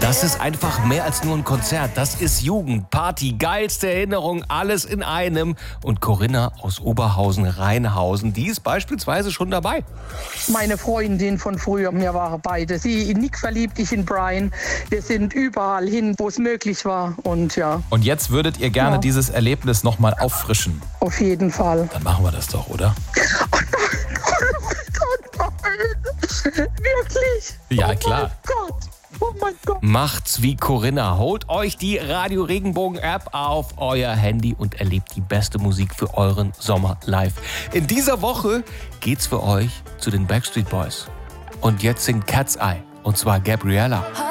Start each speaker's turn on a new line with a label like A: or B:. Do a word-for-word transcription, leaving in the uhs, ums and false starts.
A: Das ist einfach mehr als nur ein Konzert. Das ist Jugend, Party, geilste Erinnerung, alles in einem. Und Corinna aus Oberhausen-Rheinhausen, die ist beispielsweise schon dabei.
B: Meine Freundin von früher, wir waren beide. Sie in Nick verliebt, ich in Brian. Wir sind überall hin, wo es möglich war. Und ja.
C: Und jetzt würdet ihr gerne
B: Ja.
C: dieses Erlebnis nochmal auffrischen.
B: Auf jeden Fall.
C: Dann machen wir das doch, oder?
B: Oh nein, oh mein Gott, nein. Wirklich?
C: Ja,
B: oh
C: klar.
B: Mein Gott. Oh mein Gott.
A: Macht's wie Corinna. Holt euch die Radio Regenbogen App auf euer Handy und erlebt die beste Musik für euren Sommer live. In dieser Woche geht's für euch zu den Backstreet Boys. Und jetzt singt Cat's Eye. Und zwar Gabriella.